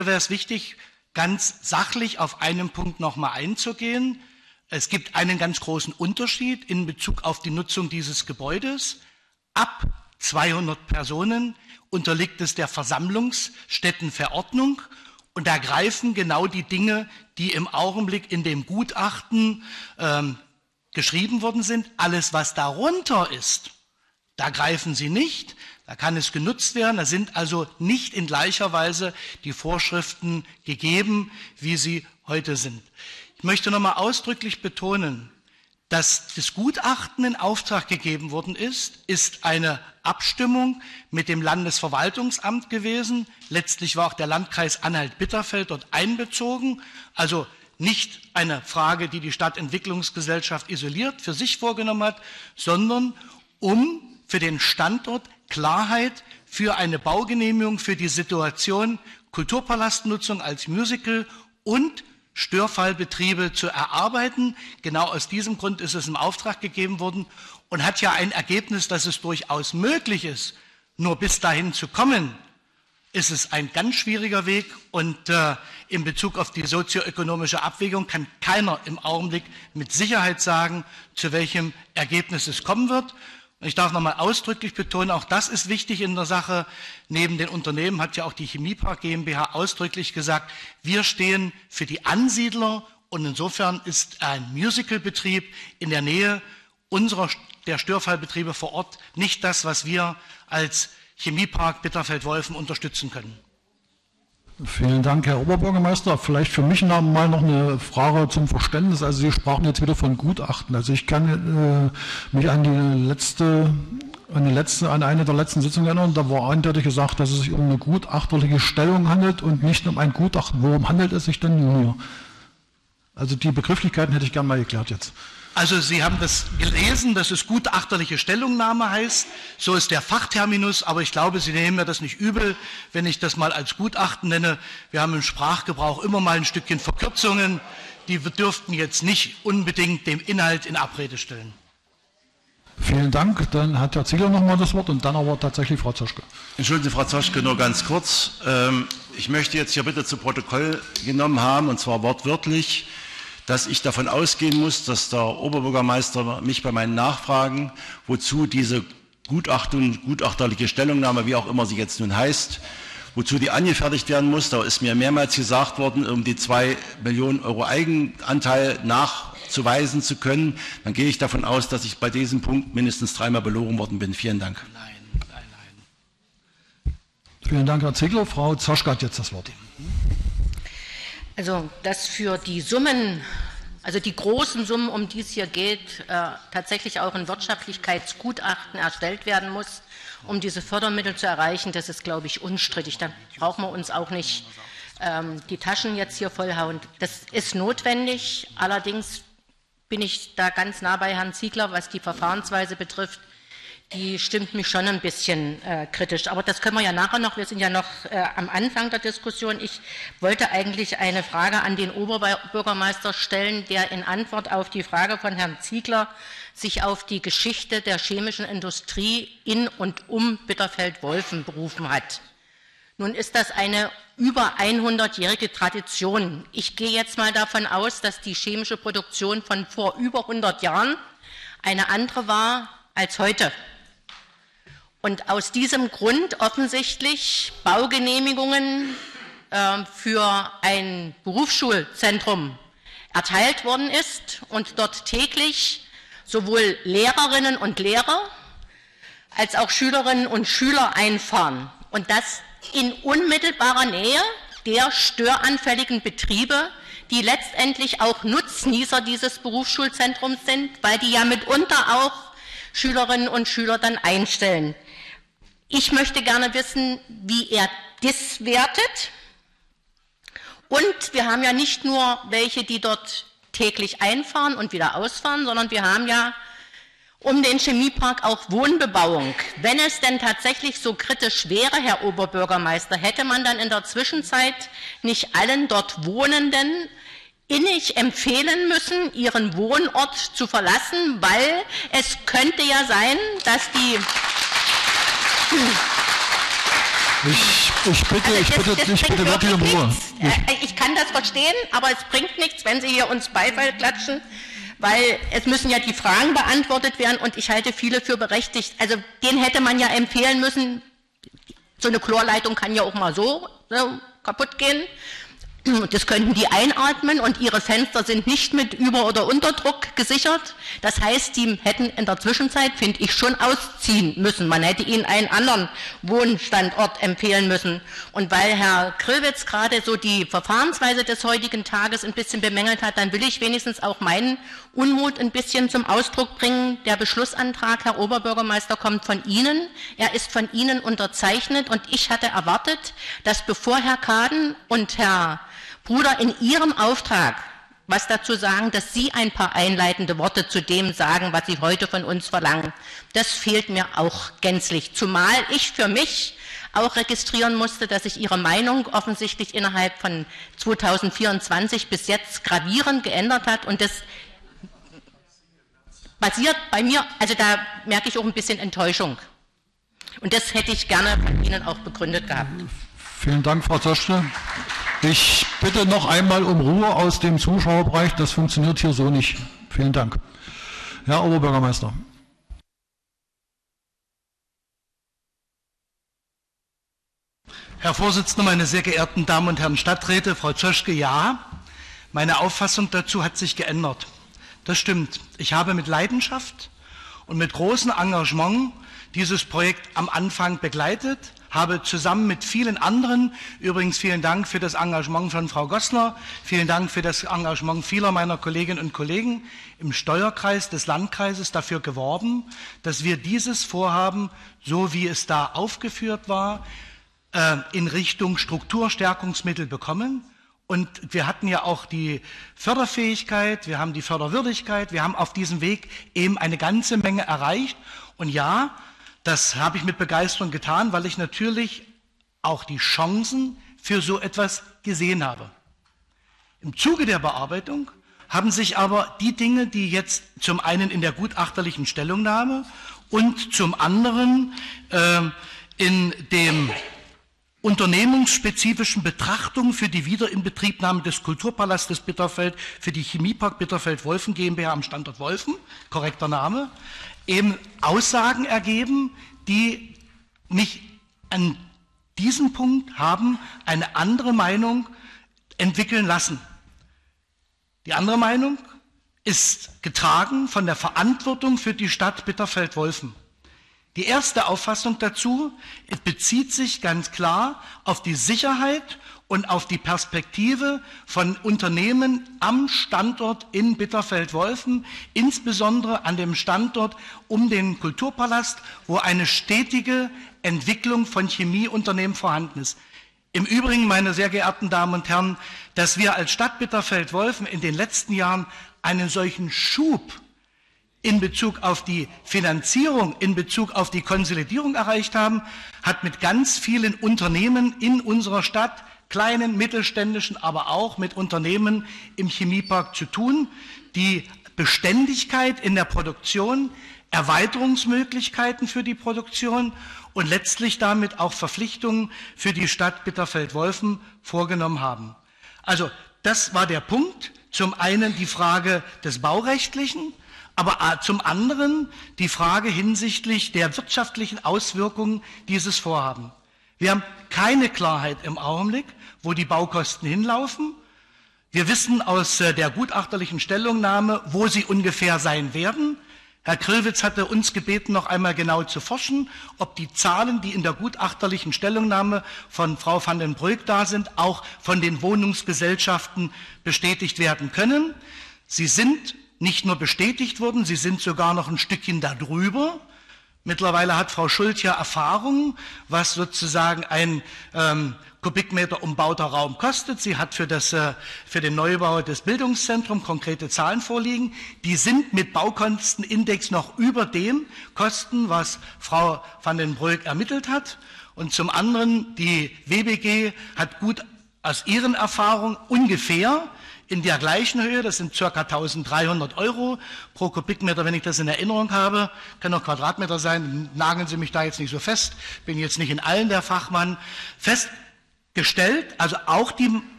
wäre es wichtig, ganz sachlich auf einen Punkt nochmal einzugehen. Es gibt einen ganz großen Unterschied in Bezug auf die Nutzung dieses Gebäudes. Ab 200 Personen unterliegt es der Versammlungsstättenverordnung und da greifen genau die Dinge, die im Augenblick in dem Gutachten geschrieben worden sind. Alles, was darunter ist, da greifen sie nicht. Da kann es genutzt werden, da sind also nicht in gleicher Weise die Vorschriften gegeben, wie sie heute sind. Ich möchte nochmal ausdrücklich betonen, dass das Gutachten in Auftrag gegeben worden ist eine Abstimmung mit dem Landesverwaltungsamt gewesen. Letztlich war auch der Landkreis Anhalt-Bitterfeld dort einbezogen, also nicht eine Frage, die die Stadtentwicklungsgesellschaft isoliert für sich vorgenommen hat, sondern um für den Standort Klarheit für eine Baugenehmigung für die Situation Kulturpalastnutzung als Musical und Störfallbetriebe zu erarbeiten. Genau aus diesem Grund ist es im Auftrag gegeben worden und hat ja ein Ergebnis, dass es durchaus möglich ist. Nur bis dahin zu kommen, ist es ein ganz schwieriger Weg und in Bezug auf die sozioökonomische Abwägung kann keiner im Augenblick mit Sicherheit sagen, zu welchem Ergebnis es kommen wird. Ich darf nochmal ausdrücklich betonen, auch das ist wichtig in der Sache. Neben den Unternehmen hat ja auch die Chemiepark GmbH ausdrücklich gesagt, wir stehen für die Ansiedler und insofern ist ein Musicalbetrieb in der Nähe der Störfallbetriebe vor Ort nicht das, was wir als Chemiepark Bitterfeld-Wolfen unterstützen können. Vielen Dank, Herr Oberbürgermeister. Vielleicht für mich mal noch eine Frage zum Verständnis. Also Sie sprachen jetzt wieder von Gutachten. Also ich kann mich an eine der letzten Sitzungen erinnern. Da war eindeutig gesagt, dass es sich um eine gutachterliche Stellung handelt und nicht um ein Gutachten. Worum handelt es sich denn hier? Also die Begrifflichkeiten hätte ich gerne mal geklärt jetzt. Also Sie haben das gelesen, dass es gutachterliche Stellungnahme heißt. So ist der Fachterminus, aber ich glaube, Sie nehmen mir das nicht übel, wenn ich das mal als Gutachten nenne. Wir haben im Sprachgebrauch immer mal ein Stückchen Verkürzungen. Die dürften jetzt nicht unbedingt dem Inhalt in Abrede stellen. Vielen Dank. Dann hat Herr Ziegler noch mal das Wort und dann aber tatsächlich Frau Zoschke. Entschuldigen Sie, Frau Zoschke, nur ganz kurz. Ich möchte jetzt hier bitte zu Protokoll genommen haben, und zwar wortwörtlich, dass ich davon ausgehen muss, dass der Oberbürgermeister mich bei meinen Nachfragen, wozu diese Gutachtung, gutachterliche Stellungnahme, wie auch immer sie jetzt nun heißt, wozu die angefertigt werden muss, da ist mir mehrmals gesagt worden, um die 2 Millionen Euro Eigenanteil nachzuweisen zu können, dann gehe ich davon aus, dass ich bei diesem Punkt mindestens 3-mal belogen worden bin. Vielen Dank. Nein. Vielen Dank, Herr Ziegler. Frau Zoschke hat jetzt das Wort. Also, dass für die Summen, also die großen Summen, um die es hier geht, tatsächlich auch ein Wirtschaftlichkeitsgutachten erstellt werden muss, um diese Fördermittel zu erreichen, das ist, glaube ich, unstrittig. Da brauchen wir uns auch nicht die Taschen jetzt hier vollhauen. Das ist notwendig. Allerdings bin ich da ganz nah bei Herrn Ziegler, was die Verfahrensweise betrifft. Die stimmt mich schon ein bisschen kritisch. Aber das können wir ja nachher noch, wir sind ja noch am Anfang der Diskussion. Ich wollte eigentlich eine Frage an den Oberbürgermeister stellen, der in Antwort auf die Frage von Herrn Ziegler sich auf die Geschichte der chemischen Industrie in und um Bitterfeld-Wolfen berufen hat. Nun ist das eine über 100-jährige Tradition. Ich gehe jetzt mal davon aus, dass die chemische Produktion von vor über 100 Jahren eine andere war als heute. Und aus diesem Grund offensichtlich Baugenehmigungen für ein Berufsschulzentrum erteilt worden ist und dort täglich sowohl Lehrerinnen und Lehrer als auch Schülerinnen und Schüler einfahren. Und das in unmittelbarer Nähe der störanfälligen Betriebe, die letztendlich auch Nutznießer dieses Berufsschulzentrums sind, weil die ja mitunter auch Schülerinnen und Schüler dann einstellen. Ich möchte gerne wissen, wie er das wertet. Und wir haben ja nicht nur welche, die dort täglich einfahren und wieder ausfahren, sondern wir haben ja um den Chemiepark auch Wohnbebauung. Wenn es denn tatsächlich so kritisch wäre, Herr Oberbürgermeister, hätte man dann in der Zwischenzeit nicht allen dort Wohnenden innig empfehlen müssen, ihren Wohnort zu verlassen, weil es könnte ja sein, dass die Ich bitte wirklich um Ruhe. Ich kann das verstehen, aber es bringt nichts, wenn Sie hier uns Beifall klatschen, weil es müssen ja die Fragen beantwortet werden und ich halte viele für berechtigt. Also den hätte man ja empfehlen müssen, so eine Chlorleitung kann ja auch mal so kaputt gehen. Das könnten die einatmen und ihre Fenster sind nicht mit Über- oder Unterdruck gesichert. Das heißt, die hätten in der Zwischenzeit, finde ich, schon ausziehen müssen. Man hätte ihnen einen anderen Wohnstandort empfehlen müssen. Und weil Herr Krillwitz gerade so die Verfahrensweise des heutigen Tages ein bisschen bemängelt hat, dann will ich wenigstens auch meinen Unmut ein bisschen zum Ausdruck bringen. Der Beschlussantrag, Herr Oberbürgermeister, kommt von Ihnen. Er ist von Ihnen unterzeichnet und ich hatte erwartet, dass bevor Herr Kaden und Herr Bruder in Ihrem Auftrag was dazu sagen, dass Sie ein paar einleitende Worte zu dem sagen, was Sie heute von uns verlangen. Das fehlt mir auch gänzlich, zumal ich für mich auch registrieren musste, dass sich Ihre Meinung offensichtlich innerhalb von 2024 bis jetzt gravierend geändert hat und das basiert bei mir, also da merke ich auch ein bisschen Enttäuschung. Und das hätte ich gerne von Ihnen auch begründet gehabt. Vielen Dank, Frau Zoschke. Ich bitte noch einmal um Ruhe aus dem Zuschauerbereich. Das funktioniert hier so nicht. Vielen Dank. Herr Oberbürgermeister. Herr Vorsitzender, meine sehr geehrten Damen und Herren Stadträte, Frau Zoschke, ja, meine Auffassung dazu hat sich geändert. Das stimmt. Ich habe mit Leidenschaft und mit großem Engagement dieses Projekt am Anfang begleitet, habe zusammen mit vielen anderen, übrigens vielen Dank für das Engagement von Frau Goslar, vielen Dank für das Engagement vieler meiner Kolleginnen und Kollegen im Steuerkreis des Landkreises dafür geworben, dass wir dieses Vorhaben, so wie es da aufgeführt war, in Richtung Strukturstärkungsmittel bekommen. Und wir hatten ja auch die Förderfähigkeit, wir haben die Förderwürdigkeit, wir haben auf diesem Weg eben eine ganze Menge erreicht. Und ja, das habe ich mit Begeisterung getan, weil ich natürlich auch die Chancen für so etwas gesehen habe. Im Zuge der Bearbeitung haben sich aber die Dinge, die jetzt zum einen in der gutachterlichen Stellungnahme und zum anderen in dem unternehmensspezifischen Betrachtung für die Wiederinbetriebnahme des Kulturpalastes Bitterfeld für die Chemiepark Bitterfeld-Wolfen GmbH am Standort Wolfen, korrekter Name, eben Aussagen ergeben, die mich an diesem Punkt haben eine andere Meinung entwickeln lassen. Die andere Meinung ist getragen von der Verantwortung für die Stadt Bitterfeld-Wolfen. Die erste Auffassung dazu bezieht sich ganz klar auf die Sicherheit und auf die Perspektive von Unternehmen am Standort in Bitterfeld-Wolfen, insbesondere an dem Standort um den Kulturpalast, wo eine stetige Entwicklung von Chemieunternehmen vorhanden ist. Im Übrigen, meine sehr geehrten Damen und Herren, dass wir als Stadt Bitterfeld-Wolfen in den letzten Jahren einen solchen Schub in Bezug auf die Finanzierung, in Bezug auf die Konsolidierung erreicht haben, hat mit ganz vielen Unternehmen in unserer Stadt, kleinen, mittelständischen, aber auch mit Unternehmen im Chemiepark zu tun, die Beständigkeit in der Produktion, Erweiterungsmöglichkeiten für die Produktion und letztlich damit auch Verpflichtungen für die Stadt Bitterfeld-Wolfen vorgenommen haben. Also das war der Punkt. Zum einen die Frage des Baurechtlichen, aber zum anderen die Frage hinsichtlich der wirtschaftlichen Auswirkungen dieses Vorhabens. Wir haben keine Klarheit im Augenblick, wo die Baukosten hinlaufen. Wir wissen aus der gutachterlichen Stellungnahme, wo sie ungefähr sein werden. Herr Krillwitz hatte uns gebeten, noch einmal genau zu forschen, ob die Zahlen, die in der gutachterlichen Stellungnahme von Frau van den Broek da sind, auch von den Wohnungsgesellschaften bestätigt werden können. Sie sind nicht nur bestätigt worden, sie sind sogar noch ein Stückchen darüber. Mittlerweile hat Frau Schult ja Erfahrung, was sozusagen ein Kubikmeter umbauter Raum kostet. Sie hat für den Neubau des Bildungszentrums konkrete Zahlen vorliegen. Die sind mit Baukostenindex noch über dem Kosten, was Frau van den Broek ermittelt hat. Und zum anderen, die WBG hat gut aus Ihren Erfahrungen ungefähr in der gleichen Höhe, das sind ca. 1.300 € pro Kubikmeter, wenn ich das in Erinnerung habe, kann auch Quadratmeter sein, nageln Sie mich da jetzt nicht so fest, bin jetzt nicht in allen der Fachmann, festgestellt, also auch die